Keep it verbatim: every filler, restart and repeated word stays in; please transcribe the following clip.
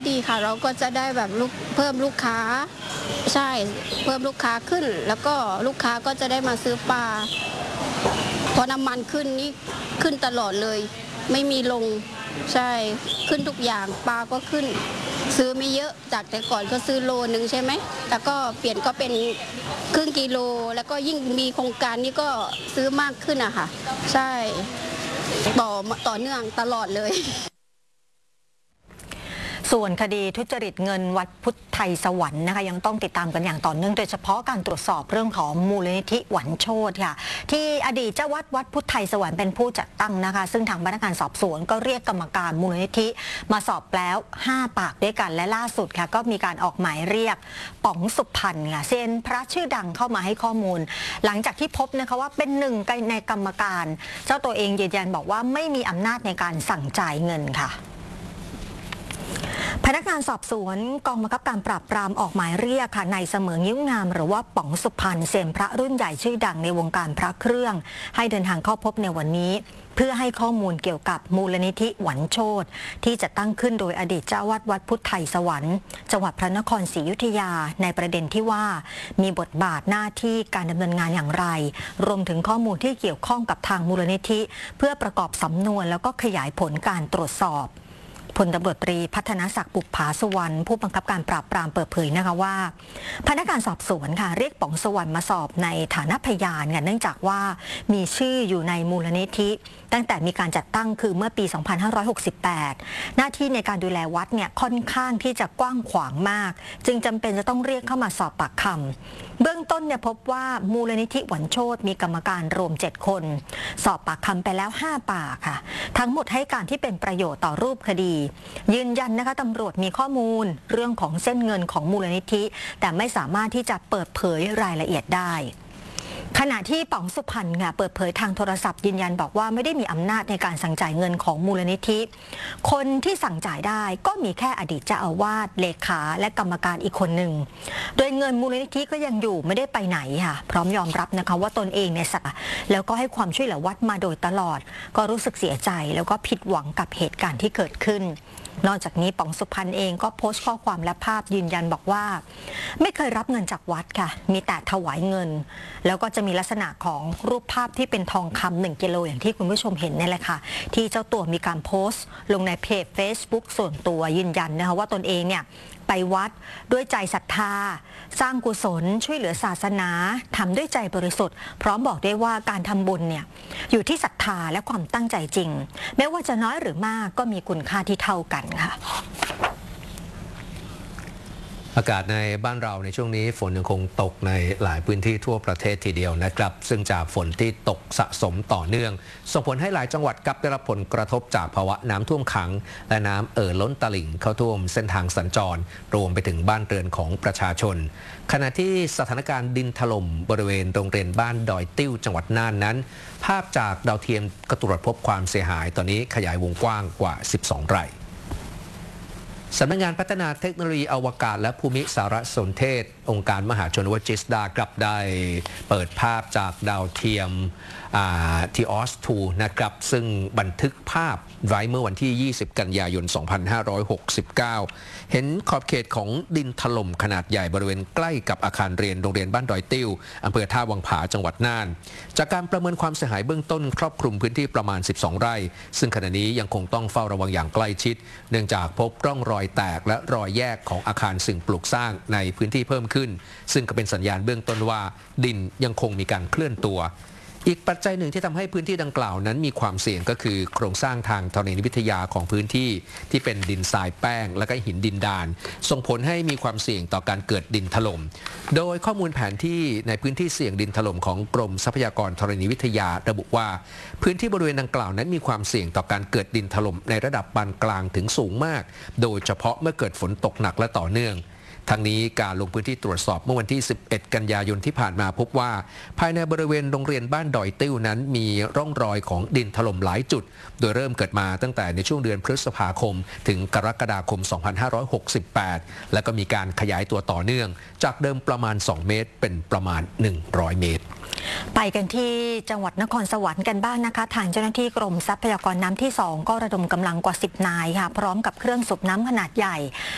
ดีค่ะเราก็จะได้แบบลูกเพิ่มลูกค้าใช่เพิ่มลูกค้าขึ้นแล้วก็ลูกค้าก็จะได้มาซื้อปลาพอน้ำมันขึ้นนี่ขึ้นตลอดเลยไม่มีลงใช่ขึ้นทุกอย่างปลาก็ขึ้นซื้อไม่เยอะจากแต่ก่อนก็ซื้อโลนึงใช่ไหมแต่ก็เปลี่ยนก็เป็นครึ่งกิโลแล้วก็ยิ่งมีโครงการนี้ก็ซื้อมากขึ้นอะค่ะใช่ต่อต่อเนื่องตลอดเลยส่วนคดีทุจริตเงินวัดพุทธไทยสวรรค์นะคะยังต้องติดตามกันอย่างต่อเนื่องโดยเฉพาะการตรวจสอบเรื่องของมูลนิธิหวันโชติค่ะที่อดีตเจ้าวัดวัดพุทธไทยสวรรค์เป็นผู้จัดตั้งนะคะซึ่งทางพนักงานสอบสวนก็เรียกกรรมการมูลนิธิมาสอบแล้วห้าปากด้วยกันและล่าสุดค่ะก็มีการออกหมายเรียกป๋องสุพรรณค่ะเซียนพระชื่อดังเข้ามาให้ข้อมูลหลังจากที่พบนะคะว่าเป็นหนึ่งในกรรมการเจ้าตัวเองยืนยันบอกว่าไม่มีอำนาจในการสั่งจ่ายเงินค่ะพนักงานสอบสวนกองบังคับการปราบปรามออกหมายเรียกค่ะนายเสมองิ้วงามหรือว่าป๋องสุพรรณเซียนพระรุ่นใหญ่ชื่อดังในวงการพระเครื่องให้เดินทางเข้าพบในวันนี้เพื่อให้ข้อมูลเกี่ยวกับมูลนิธิหวันโชติที่จะตั้งขึ้นโดยอดีตเจ้าวาดวัดพุทธไทยสวรรค์จังหวัดพระนครศรีอยุธยาในประเด็นที่ว่ามีบทบาทหน้าที่การดำเนินงานอย่างไรรวมถึงข้อมูลที่เกี่ยวข้องกับทางมูลนิธิเพื่อประกอบสำนวนแล้วก็ขยายผลการตรวจสอบพลตำรวจตรีพัฒนศักดิ์บุปผาสุวรรณผู้บังคับการปราบปรามเปิดเผยนะคะว่าพนักงานสอบสวนค่ะเรียกป๋องสุวรรณมาสอบในฐานะพยานเนื่องจากว่ามีชื่ออยู่ในมูลนิธิตั้งแต่มีการจัดตั้งคือเมื่อปี สองพันห้าร้อยหกสิบแปด หน้าที่ในการดูแลวัดเนี่ยค่อนข้างที่จะกว้างขวางมากจึงจำเป็นจะต้องเรียกเข้ามาสอบปากคำเบื้องต้นเนี่ยพบว่ามูลนิธิหวันโชติมีกรรมการรวมเจ็ดคนสอบปากคำไปแล้วห้าปากค่ะทั้งหมดให้การที่เป็นประโยชน์ต่อรูปคดียืนยันนะคะตำรวจมีข้อมูลเรื่องของเส้นเงินของมูลนิธิแต่ไม่สามารถที่จะเปิดเผยรายละเอียดได้ขณะที่ป๋องสุพรรณค่ะเปิดเผยทางโทรศัพท์ยืนยันบอกว่าไม่ได้มีอำนาจในการสั่งจ่ายเงินของมูลนิธิคนที่สั่งจ่ายได้ก็มีแค่อดีตเจ้าอาวาสเลขาและกรรมการอีกคนหนึ่งโดยเงินมูลนิธิก็ยังอยู่ไม่ได้ไปไหนค่ะพร้อมยอมรับนะคะว่าตนเองเนี่ยสักแล้วก็ให้ความช่วยเหลือวัดมาโดยตลอดก็รู้สึกเสียใจแล้วก็ผิดหวังกับเหตุการณ์ที่เกิดขึ้นนอกจากนี้ป๋องสุพรรณเองก็โพสต์ข้อความและภาพยืนยันบอกว่าไม่เคยรับเงินจากวัดค่ะมีแต่ถวายเงินแล้วก็จะมีลักษณะของรูปภาพที่เป็นทองคำหนึ่งกิโลอย่างที่คุณผู้ชมเห็นนี่แหละค่ะที่เจ้าตัวมีการโพสต์ลงในเพจ Facebook ส่วนตัวยืนยันนะคะว่าตนเองเนี่ยไปวัดด้วยใจศรัทธาสร้างกุศลช่วยเหลือศาสนาทำด้วยใจบริสุทธิ์พร้อมบอกได้ว่าการทำบุญเนี่ยอยู่ที่ศรัทธาและความตั้งใจจริงแม้ว่าจะน้อยหรือมากก็มีคุณค่าที่เท่ากันค่ะอากาศในบ้านเราในช่วงนี้ฝนยังคงตกในหลายพื้นที่ทั่วประเทศทีเดียวนะครับซึ่งจากฝนที่ตกสะสมต่อเนื่องส่งผลให้หลายจังหวัดกับได้รับผลกระทบจากภาวะน้ำท่วมขังและน้ำเอ่อล้นตลิ่งเข้าท่วมเส้นทางสัญจรรวมไปถึงบ้านเรือนของประชาชนขณะที่สถานการณ์ดินถล่มบริเวณโรงเรียนบ้านดอยติ้วจังหวัดน่านนั้นภาพจากดาวเทียมก็ตรวจพบความเสียหายตอนนี้ขยายวงกว้างกว่าสิบสองไร่สำนักงานพัฒนาเทคโนโลยีอวกาศและภูมิสารสนเทศองค์การมหาชนวจิสดากลับได้เปิดภาพจากดาวเทียมทีออสทูนะครับซึ่งบันทึกภาพไว้เมื่อวันที่ยี่สิบกันยายนสองพันห้าร้อยหกสิบเก้าเห็นขอบเขตของดินถล่มขนาดใหญ่บริเวณใกล้กับอาคารเรียนโรงเรียนบ้านดอยติ้วอำเภอท่าวังผาจังหวัดน่านจากการประเมินความเสียหายเบื้องต้นครอบคลุมพื้นที่ประมาณสิบสองไร่ซึ่งขณะนี้ยังคงต้องเฝ้าระวังอย่างใกล้ชิดเนื่องจากพบร่องรอยแตกและรอยแยกของอาคารสิ่งปลูกสร้างในพื้นที่เพิ่มขึ้นซึ่งก็เป็นสัญญาณเบื้องต้นว่าดินยังคงมีการเคลื่อนตัวอีกปัจจัยหนึ่งที่ทำให้พื้นที่ดังกล่าวนั้นมีความเสี่ยงก็คือโครงสร้างทางธรณีวิทยาของพื้นที่ที่เป็นดินทรายแป้งและก็หินดินดานส่งผลให้มีความเสี่ยงต่อการเกิดดินถล่มโดยข้อมูลแผนที่ในพื้นที่เสี่ยงดินถล่มของกรมทรัพยากรธรณีวิทยาระบุว่าพื้นที่บริเวณดังกล่าวนั้นมีความเสี่ยงต่อการเกิดดินถล่มในระดับปานกลางถึงสูงมากโดยเฉพาะเมื่อเกิดฝนตกหนักและต่อเนื่องทั้งนี้การลงพื้นที่ตรวจสอบเมื่อวันที่สิบเอ็ดกันยายนที่ผ่านมาพบว่าภายในบริเวณโรงเรียนบ้านดอยติ้วนั้นมีร่องรอยของดินถล่มหลายจุดโดยเริ่มเกิดมาตั้งแต่ในช่วงเดือนพฤษภาคมถึงกรกฎาคมสองพันห้าร้อยหกสิบแปดและก็มีการขยายตัวต่อเนื่องจากเดิมประมาณสองเมตรเป็นประมาณหนึ่งร้อยเมตรไปกันที่จังหวัดนครสวรรค์กันบ้าง นะคะทางเจ้าหน้าที่กรมทรัพยากรน้ำที่สองก็ระดมกำลังกว่าสิบนายค่ะพร้อมกับเครื่องสูบน้ำขนาดใหญ่